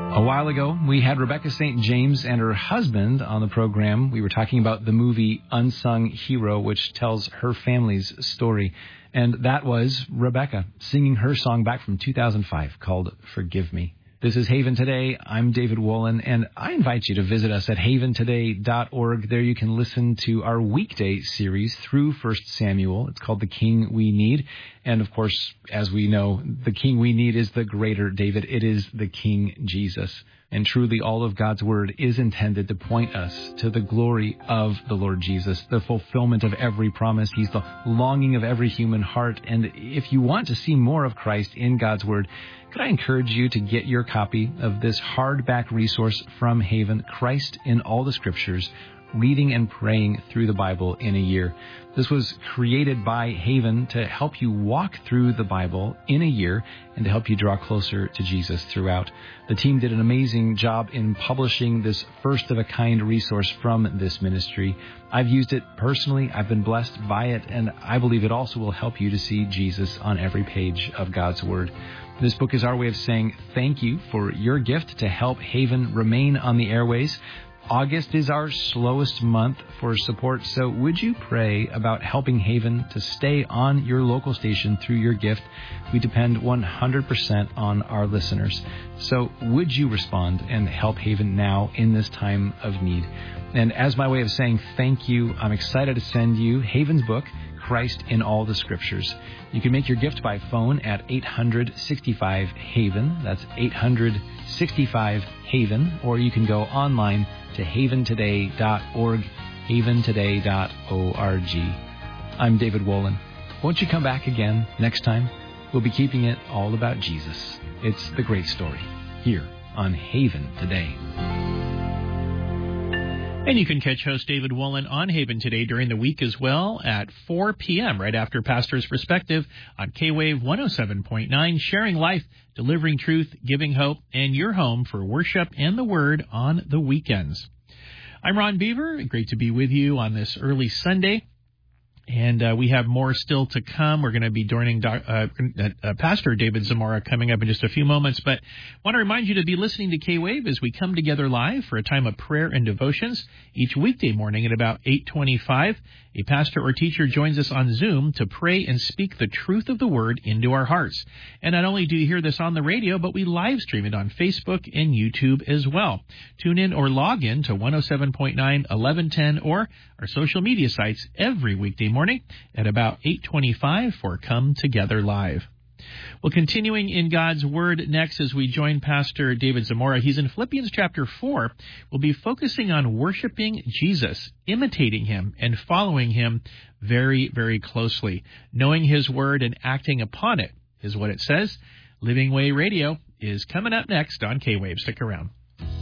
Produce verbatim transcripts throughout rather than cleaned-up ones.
A while ago, we had Rebecca Saint James and her husband on the program. We were talking about the movie Unsung Hero, which tells her family's story. And that was Rebecca singing her song back from two thousand five called Forgive Me. This is Haven Today. I'm David Wolin, and I invite you to visit us at haven today dot org. There you can listen to our weekday series through First Samuel. It's called The King We Need. And, of course, as we know, the King we need is the greater David. It is the King Jesus. And truly, all of God's Word is intended to point us to the glory of the Lord Jesus, the fulfillment of every promise. He's the longing of every human heart. And if you want to see more of Christ in God's Word, could I encourage you to get your copy of this hardback resource from Haven, Christ in All the Scriptures, Reading and Praying Through the Bible in a Year. This was created by Haven to help you walk through the Bible in a year and to help you draw closer to Jesus throughout. The team did an amazing job in publishing this first-of-a-kind resource from this ministry. I've used it personally. I've been blessed by it, and I believe it also will help you to see Jesus on every page of God's Word. This book is our way of saying thank you for your gift to help Haven remain on the airways. August is our slowest month for support, so would you pray about helping Haven to stay on your local station through your gift? We depend one hundred percent on our listeners. So would you respond and help Haven now in this time of need? And as my way of saying thank you, I'm excited to send you Haven's book, Christ in All the Scriptures. You can make your gift by phone at eight hundred sixty-five Haven. That's eight hundred sixty-five Haven. Or you can go online to haven today dot org, haven today dot org. I'm David Wolin. Won't you come back again next time? We'll be keeping it all about Jesus. It's the great story here on Haven Today. And you can catch host David Wolin on Haven Today during the week as well at four p.m. right after Pastor's Perspective on K-Wave one oh seven point nine, sharing life, delivering truth, giving hope, and your home for worship and the Word on the weekends. I'm Ron Beaver. Great to be with you on this early Sunday. And uh, we have more still to come. We're going to be joining uh, uh, Pastor David Zamora coming up in just a few moments. But I want to remind you to be listening to K-Wave as we come together live for a time of prayer and devotions each weekday morning at about eight twenty-five. A pastor or teacher joins us on Zoom to pray and speak the truth of the Word into our hearts. And not only do you hear this on the radio, but we live stream it on Facebook and YouTube as well. Tune in or log in to one oh seven point nine, eleven ten, or our social media sites every weekday morning at about eight twenty-five for Come Together Live. Well, continuing in God's Word next as we join Pastor David Zamora. He's in Philippians chapter four. We'll be focusing on worshiping Jesus, imitating Him, and following Him very, very closely. Knowing His Word and acting upon it is what it says. Living Way Radio is coming up next on K-Wave. Stick around.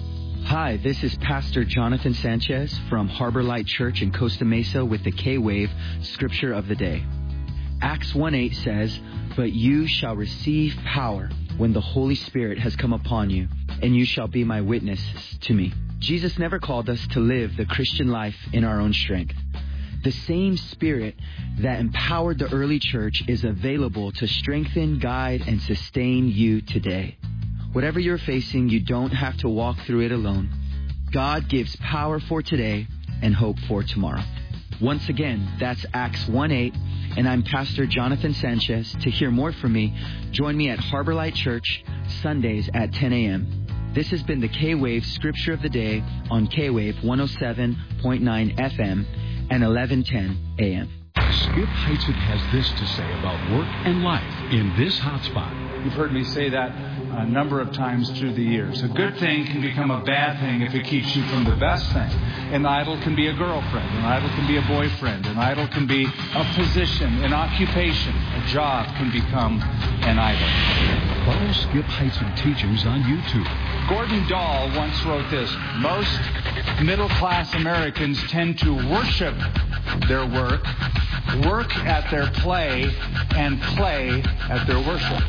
Hi, this is Pastor Jonathan Sanchez from Harbor Light Church in Costa Mesa with the K-Wave Scripture of the Day. Acts one eight says, "But you shall receive power when the Holy Spirit has come upon you, and you shall be my witnesses to me." Jesus never called us to live the Christian life in our own strength. The same Spirit that empowered the early church is available to strengthen, guide, and sustain you today. Whatever you're facing, you don't have to walk through it alone. God gives power for today and hope for tomorrow. Once again, that's Acts one eight, and I'm Pastor Jonathan Sanchez. To hear more from me, join me at Harbor Light Church, Sundays at ten a.m. This has been the K-Wave Scripture of the Day on K-Wave one oh seven point nine F M and eleven ten a.m. Skip Heitzig has this to say about work and life in this hotspot. You've heard me say that a number of times through the years. A good thing can become a bad thing if it keeps you from the best thing. An idol can be a girlfriend. An idol can be a boyfriend. An idol can be a position, an occupation. A job can become an idol. Follow Skip Heitzig teachings on YouTube. Gordon Dahl once wrote this: most middle-class Americans tend to worship their work, work at their play, and play at their worship.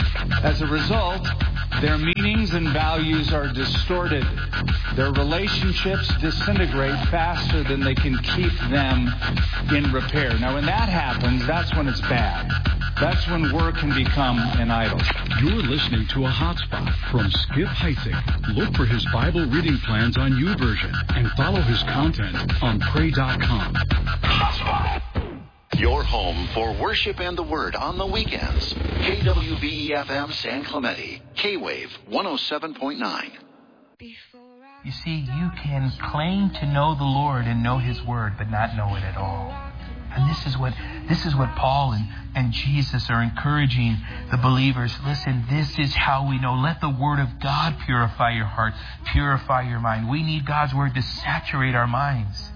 As a result, their meanings and values are distorted. Their relationships disintegrate faster than they can keep them in repair. Now, when that happens, that's when it's bad. that's when work can become an idol. You're listening to a hotspot from Skip Heitzig. Look for his Bible reading plans on YouVersion and follow his content on pray dot com. Hotspot. Your home for worship and the Word on the weekends. K W B E F M San Clemente. K-Wave one oh seven point nine. You see, you can claim to know the Lord and know His Word, but not know it at all. And this is what this is what Paul and, and Jesus are encouraging the believers. Listen, this is how we know. Let the Word of God purify your heart, purify your mind. We need God's Word to saturate our minds.